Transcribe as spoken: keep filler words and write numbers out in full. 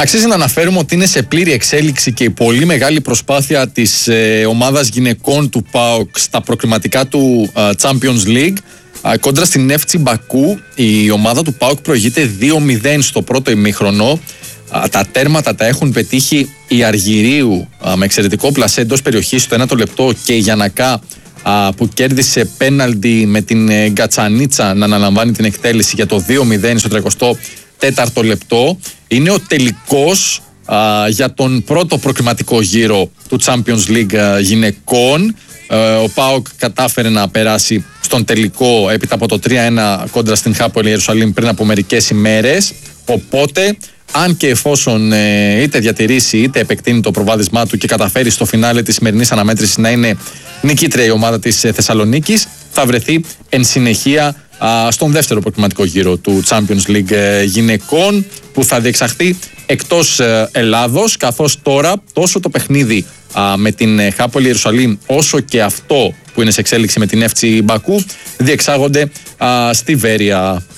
Αξίζει να αναφέρουμε ότι είναι σε πλήρη εξέλιξη και η πολύ μεγάλη προσπάθεια της ε, ομάδας γυναικών του ΠΑΟΚ στα προκριματικά του ε, Champions League. Ε, κόντρα στην εφ σι Μπακού, η ομάδα του ΠΑΟΚ προηγείται δύο μηδέν στο πρώτο ημίχρονο. Ε, τα τέρματα τα έχουν πετύχει η Αργυρίου ε, με εξαιρετικό πλασέ εντός περιοχής στο ένατο λεπτό και η Γιαννακά ε, που κέρδισε πέναλτι με την ε, Γκατσανίτσα να αναλαμβάνει την εκτέλεση για το δύο μηδέν στο τριακοστό τέταρτο λεπτό. Είναι ο τελικός α, για τον πρώτο προκριματικό γύρο του Champions League α, γυναικών. Α, ο ΠΑΟΚ κατάφερε να περάσει στον τελικό έπειτα από το τρία ένα κόντρα στην Χάπολη Ιερουσαλήμ πριν από μερικές ημέρες. Οπότε, αν και εφόσον ε, είτε διατηρήσει είτε επεκτείνει το προβάδισμά του και καταφέρει στο φινάλε της σημερινής αναμέτρησης να είναι νικήτρια η ομάδα της ε, Θεσσαλονίκης, θα βρεθεί εν συνεχεία στον δεύτερο προκριματικό γύρο του Champions League γυναικών, που θα διεξαχθεί εκτός Ελλάδος, καθώς τώρα τόσο το παιχνίδι με την Χάπολη Ιερουσαλήμ όσο και αυτό που είναι σε εξέλιξη με την εφ σι Μπακού διεξάγονται στη Βέρεια.